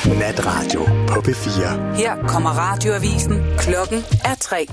Natradio på P4. Her kommer radioavisen. Klokken er 3.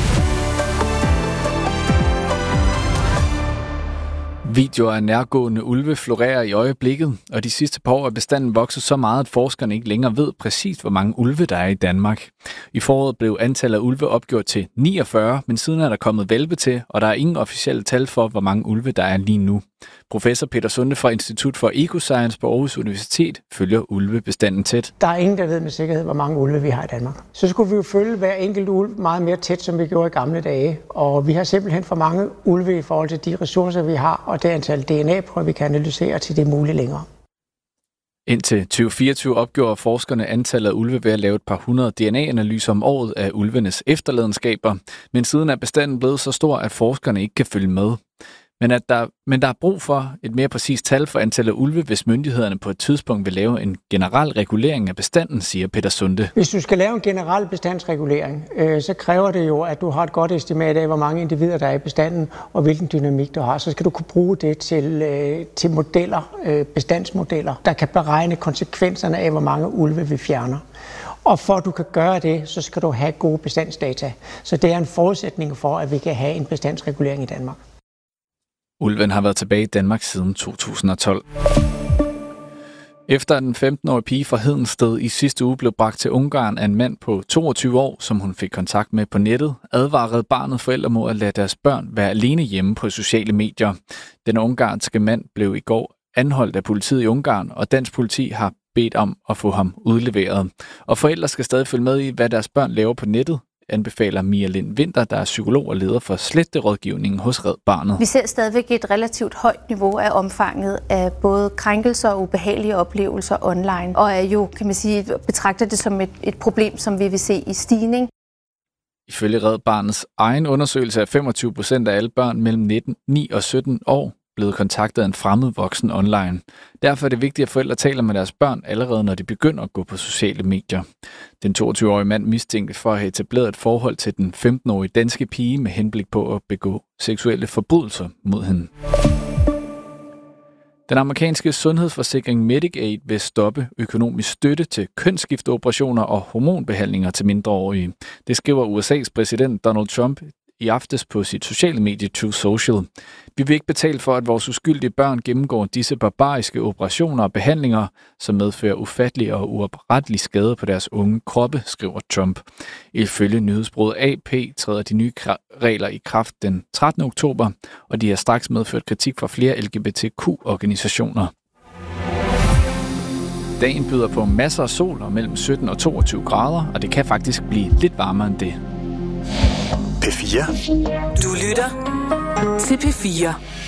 Videoer af nærgående ulve florerer i øjeblikket, og de sidste par år er bestanden vokset så meget, at forskerne ikke længere ved præcis, hvor mange ulve der er i Danmark. I foråret blev antallet af ulve opgjort til 49, men siden er der kommet hvalpe til, og der er ingen officielle tal for, hvor mange ulve der er lige nu. Professor Peter Sunde fra Institut for Ecoscience på Aarhus Universitet følger ulvebestanden tæt. Der er ingen, der ved med sikkerhed, hvor mange ulve vi har i Danmark. Så skulle vi jo følge hver enkelt ulv meget mere tæt, som vi gjorde i gamle dage. Og vi har simpelthen for mange ulve i forhold til de ressourcer, vi har, og det antal DNA-prøver, vi kan analysere, til det er muligt længere. Indtil 2024 opgjorde forskerne antallet af ulve ved at lave et par hundrede DNA-analyser om året af ulvenes efterladenskaber. Men siden er bestanden blevet så stor, at forskerne ikke kan følge med. Men der er brug for et mere præcist tal for antallet af ulve, hvis myndighederne på et tidspunkt vil lave en generel regulering af bestanden, siger Peter Sunde. Hvis du skal lave en generel bestandsregulering, så kræver det jo, at du har et godt estimat af, hvor mange individer der er i bestanden, og hvilken dynamik du har. Så skal du kunne bruge det til modeller, bestandsmodeller, der kan beregne konsekvenserne af, hvor mange ulve vi fjerner. Og for at du kan gøre det, så skal du have gode bestandsdata. Så det er en forudsætning for, at vi kan have en bestandsregulering i Danmark. Ulven har været tilbage i Danmark siden 2012. Efter den 15-årige pige fra Hedensted i sidste uge blev bragt til Ungarn af en mand på 22 år, som hun fik kontakt med på nettet, advarede barnet forældre mod at lade deres børn være alene hjemme på sociale medier. Den ungarske mand blev i går anholdt af politiet i Ungarn, og dansk politi har bedt om at få ham udleveret. Og forældre skal stadig følge med i, hvad deres børn laver på nettet, anbefaler Mia Lind Vinter, der er psykolog og leder for sletterådgivningen hos Red Barnet. Vi ser stadigvæk et relativt højt niveau af omfanget af både krænkelser og ubehagelige oplevelser online, og er jo, kan man sige, betragter det som et problem, som vi vil se i stigning. Ifølge Red Barnets egen undersøgelse er 25% af alle børn mellem 9 og 17 år blevet kontaktet af en fremmed voksen online. Derfor er det vigtigt, at forældre taler med deres børn allerede, når de begynder at gå på sociale medier. Den 22-årige mand mistænkte for at have etableret et forhold til den 15-årige danske pige med henblik på at begå seksuelle forbrydelser mod hende. Den amerikanske sundhedsforsikring Medicaid vil stoppe økonomisk støtte til kønsskifteoperationer og hormonbehandlinger til mindreårige. Det skriver USA's præsident Donald Trump i aftes på sit sociale medie Truth Social. Vi vil ikke betale for, at vores uskyldige børn gennemgår disse barbariske operationer og behandlinger, som medfører ufattelige og uoprettelig skade på deres unge kroppe, skriver Trump. Ifølge nyhedsbureauet AP træder de nye regler i kraft den 13. oktober, og de har straks medført kritik fra flere LGBTQ-organisationer. Dagen byder på masser af sol og mellem 17 og 22 grader, og det kan faktisk blive lidt varmere end det. P4. Du lytter til P4.